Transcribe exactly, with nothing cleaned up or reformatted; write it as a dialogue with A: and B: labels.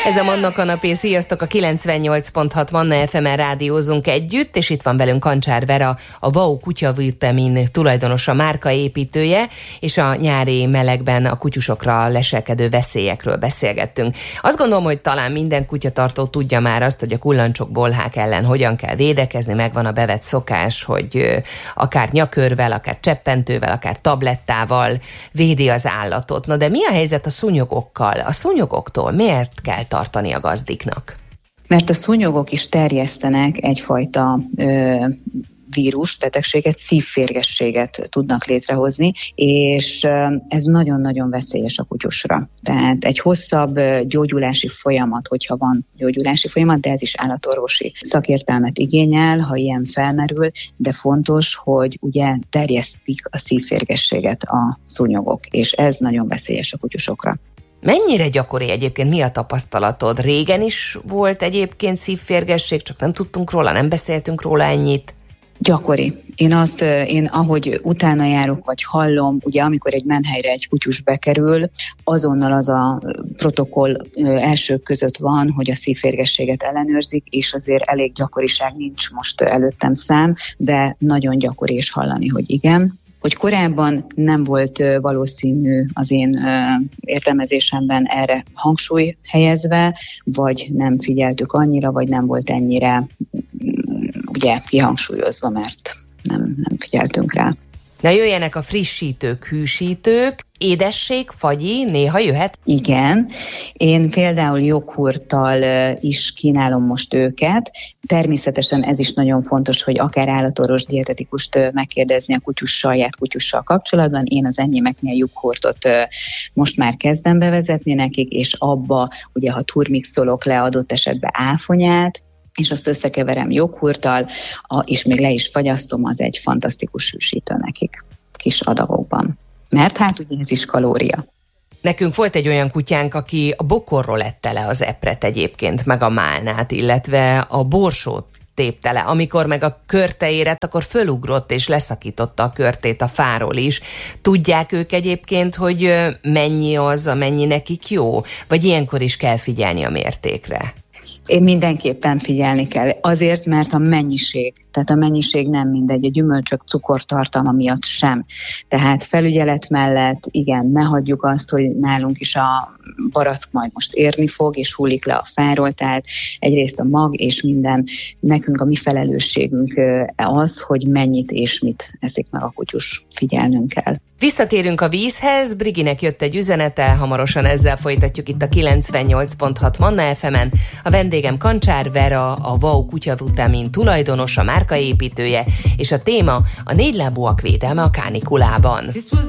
A: Ez a Manna Kanapé, sziasztok, a kilencvennyolc pont hat Manna ef emen rádiózunk együtt, és itt van velünk Kancsár Vera, a Wow kutyavitamin tulajdonosa, márkaépítője, és a nyári melegben a kutyusokra leselkedő veszélyekről beszélgettünk. Azt gondolom, hogy talán minden kutyatartó tudja már azt, hogy a kullancsok, bolhák ellen hogyan kell védekezni, megvan a bevett szokás, hogy akár nyakörvel, akár cseppentővel, akár tablettával védi az állatot. Na de mi a helyzet a szúnyogokkal? A szúnyogoktól miért kell tartani a gazdiknak?
B: Mert a szúnyogok is terjesztenek egyfajta ö, vírust, betegséget, szívférgességet tudnak létrehozni, és ez nagyon-nagyon veszélyes a kutyusra. Tehát egy hosszabb gyógyulási folyamat, hogyha van gyógyulási folyamat, de ez is állatorvosi szakértelmet igényel, ha ilyen felmerül, de fontos, hogy ugye terjesztik a szívférgességet a szúnyogok, és ez nagyon veszélyes a kutyusokra.
A: Mennyire gyakori egyébként, mi a tapasztalatod? Régen is volt egyébként szívférgesség, csak nem tudtunk róla, nem beszéltünk róla ennyit?
B: Gyakori. Én azt, én ahogy utána járok, vagy hallom, ugye amikor egy menhelyre egy kutyus bekerül, azonnal az a protokoll elsők között van, hogy a szívférgességet ellenőrzik, és azért elég gyakoriság nincs most előttem szám, de nagyon gyakori is hallani, hogy igen. Hogy korábban nem volt valószínű az én értelmezésemben erre hangsúly helyezve, vagy nem figyeltük annyira, vagy nem volt ennyire ugye kihangsúlyozva, mert nem, nem figyeltünk rá.
A: Na jöjjenek a frissítők, hűsítők, édesség, fagyi, néha jöhet?
B: Igen, én például joghurttal is kínálom most őket. Természetesen ez is nagyon fontos, hogy akár állatorvos dietetikust megkérdezni a kutyus saját kutyussal kapcsolatban. Én az enyémeknél joghurtot most már kezdem bevezetni nekik, és abba, ugye ha turmixolok le adott esetben áfonyát, és azt összekeverem joghurttal, és még le is fagyasztom, az egy fantasztikus hűsítő nekik kis adagokban. Mert hát ugye ez is kalória.
A: Nekünk volt egy olyan kutyánk, aki a bokorról ette le az epret egyébként, meg a málnát, illetve a borsót tépte le. Amikor meg a körte érett, akkor fölugrott és leszakította a körtét a fáról is. Tudják ők egyébként, hogy mennyi az, amennyi nekik jó? Vagy ilyenkor is kell figyelni a mértékre?
B: Én mindenképpen figyelni kell. Azért, mert a mennyiség, tehát a mennyiség nem mindegy, a gyümölcsök cukortartalma miatt sem. Tehát felügyelet mellett, igen, ne hagyjuk azt, hogy nálunk is a barack majd most érni fog, és hullik le a fáról, tehát egyrészt a mag és minden, nekünk a mi felelősségünk az, hogy mennyit és mit eszik meg a kutyus, figyelnünk kell.
A: Visszatérünk a vízhez, Briginek jött egy üzenete, hamarosan ezzel folytatjuk itt a kilencvennyolc pont hat Manna ef emen. A vendégem Kancsár Vera, a Wow kutyavitamin tulajdonosa, márkaépítője, és a téma a négylábúak védelme a kánikulában.